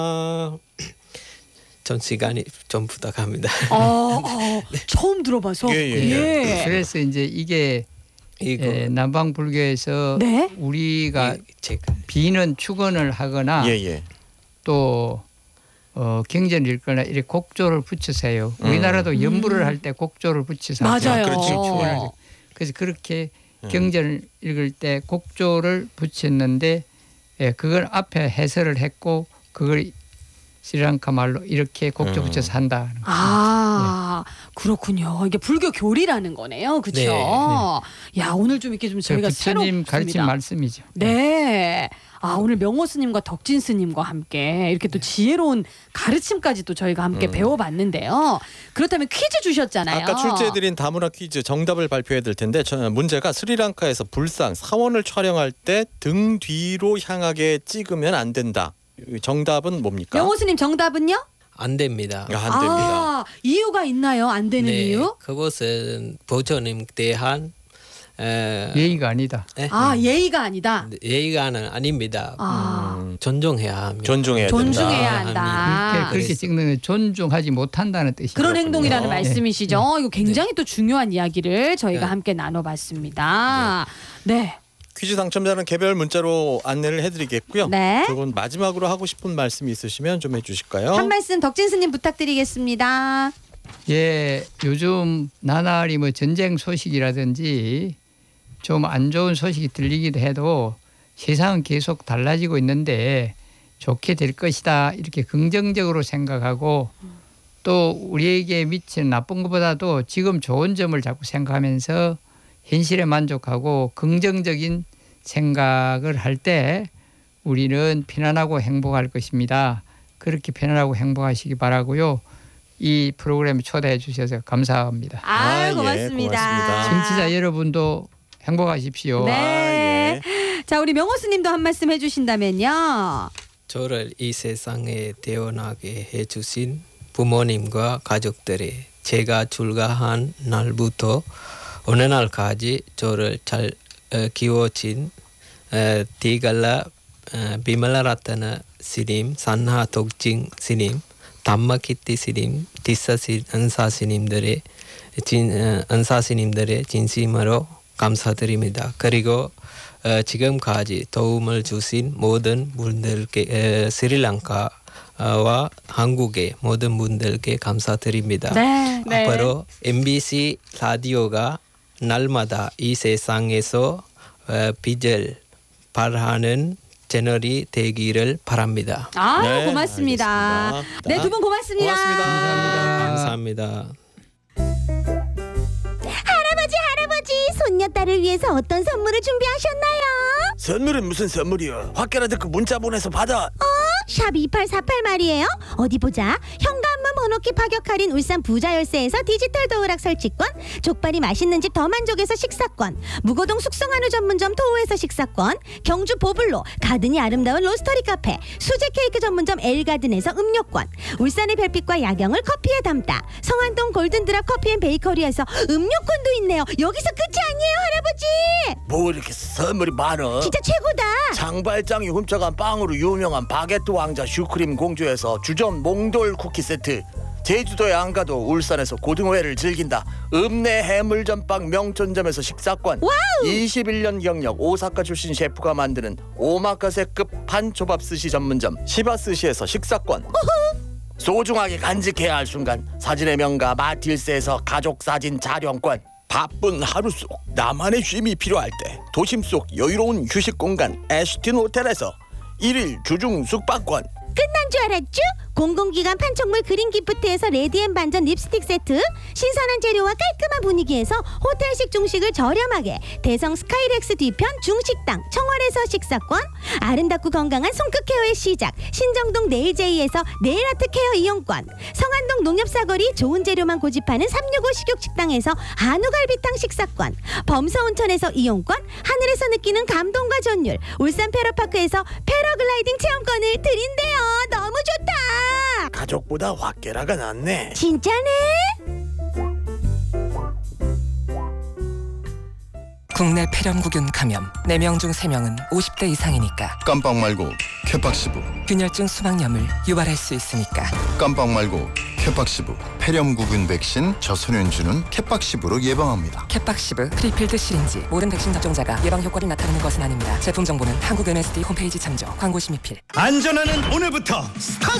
전 시간이 좀 부탁합니다. 처음 들어봐서. 예. 그래서 이제 이게 남방 불교에서 네? 우리가 비는 축원을 하거나 또 경전을 읽거나 이렇게 곡조를 붙여서요. 우리나라도 연부를 할 때 곡조를 붙여서 맞아요. 그래서 그렇게 경전을 읽을 때 곡조를 붙였는데 그걸 앞에 해설을 했고 그걸 스리랑카 말로 이렇게 곡조 붙여서 한다. 그렇군요. 이게 불교 교리라는 거네요. 그렇죠? 네. 야, 오늘 좀 이렇게 좀 저희가 부처님 가르친 말씀이죠. 네. 오늘 명호 스님과 덕진 스님과 함께 이렇게 또 지혜로운 가르침까지 또 저희가 함께 배워봤는데요. 그렇다면 퀴즈 주셨잖아요. 아까 출제해드린 다문화 퀴즈 정답을 발표해야 될 텐데 문제가 스리랑카에서 불상 사원을 촬영할 때 등 뒤로 향하게 찍으면 안 된다. 정답은 뭡니까? 명호 스님 정답은요? 안 됩니다. 안 됩니다. 이유가 있나요? 안 되는 이유? 그것은 부처님 대한 예의가 아니다. 예의가 아니다. 예의가는 아닙니다. 존중해야 합니다. 존중해야 한다. 그렇게 찍는 건 존중하지 못한다는 뜻이죠. 그런 행동이라는 말씀이시죠. 이거 굉장히 또 중요한 이야기를 저희가 네. 함께 나눠봤습니다. 네. 퀴즈 당첨자는 개별 문자로 안내를 해드리겠고요. 네. 두 분 마지막으로 하고 싶은 말씀이 있으시면 좀 해주실까요? 한 말씀 덕진 스님 부탁드리겠습니다. 예, 요즘 나날이 뭐 전쟁 소식이라든지 좀 안 좋은 소식이 들리기도 해도 세상은 계속 달라지고 있는데 좋게 될 것이다 이렇게 긍정적으로 생각하고 또 우리에게 미치는 나쁜 것보다도 지금 좋은 점을 자꾸 생각하면서 현실에 만족하고 긍정적인 생각을 할 때 우리는 편안하고 행복할 것입니다. 그렇게 편안하고 행복하시기 바라고요. 이 프로그램에 초대해 주셔서 감사합니다. 고맙습니다. 청취자 여러분도 행복하십시오. 네. 자, 우리 명호 스님도 한 말씀 해주신다면요. 저를 이 세상에 태어나게 해주신 부모님과 가족들이 제가 출가한 날부터 어느 날까지 저를 잘 키워진 디갈라 비말라라타나 스님, 산하 덕진 스님, 담마키티 스님, 디사 은사 스님들의 은사 스님들의 진심으로 감사드립니다. 그리고 지금까지 도움을 주신 모든 분들께 스리랑카와 한국의 모든 분들께 감사드립니다. 네. 앞으로 MBC 라디오가 날마다 이 세상에서 빛을 발하는 채널이 되기를 바랍니다. 고맙습니다. 알겠습니다. 네, 두 분 고맙습니다. 감사합니다. 할아버지, 손녀딸을 위해서 어떤 선물을 준비하셨나요? 선물은 무슨 선물이요? 확계라 듣고 문자 보내서 받아. 샵 2848 말이에요. 어디 보자. 현관문 번호키 파격 할인 울산 부자 열쇠에서 디지털 도어락 설치권, 족발이 맛있는 집 더 만족에서 식사권, 무고동 숙성 한우 전문점 토우에서 식사권, 경주 보블로 가든이 아름다운 로스터리 카페, 수제 케이크 전문점 엘가든에서 음료권, 울산의 별빛과 야경을 커피에 담다 성안동 골든드랍 커피앤베이커리에서 음료권도 있네요. 여기서 끝이 아니에요, 할아버지. 뭐 이렇게 선물이 많어? 진짜 최고다. 장발장이 훔쳐간 빵으로 유명한 바게트 왕자 슈크림 공주에서 주전 몽돌 쿠키 세트, 제주도에 안 가도 울산에서 고등어회를 즐긴다 읍내 해물전빵 명천점에서 식사권, 21년 경력 오사카 출신 셰프가 만드는 오마카세급 판초밥 스시 전문점 시바스시에서 식사권, 소중하게 간직해야 할 순간 사진의 명가 마틸스에서 가족사진 촬영권, 바쁜 하루 속 나만의 쉼이 필요할 때 도심 속 여유로운 휴식 공간 애쉬틴 호텔에서 1일 주중 숙박권. 끝난 줄 알았죠? 공공기관 판촉물 그린 기프트에서 레디앤 반전 립스틱 세트, 신선한 재료와 깔끔한 분위기에서 호텔식 중식을 저렴하게 대성 스카이렉스 뒤편 중식당 청월에서 식사권, 아름답고 건강한 손끝 케어의 시작 신정동 네일제이에서 네일아트 케어 이용권, 성안동 농협사거리 좋은 재료만 고집하는 365 식육식당에서 한우갈비탕 식사권, 범서온천에서 이용권, 하늘에서 느끼는 감동과 전율 울산 패러파크에서 패러글라이딩 체험권을 드린대요. 너무 좋다. 가족보다 확계라가 낫네. 진짜네. 국내 폐렴구균 감염 4명 중 3명은 50대 이상이니까. 깜빡 말고 캐팍시브. 균열증 수막염을 유발할 수 있으니까. 깜빡 말고 캐팍시브. 폐렴구균 백신 저소년주는 캐팍시브로 예방합니다. 캐팍시브 프리필드 시린지. 모든 백신 접종자가 예방 효과를 나타내는 것은 아닙니다. 제품 정보는 한국 MSD 홈페이지 참조. 광고 심의필. 안전하는 오늘부터 스타트!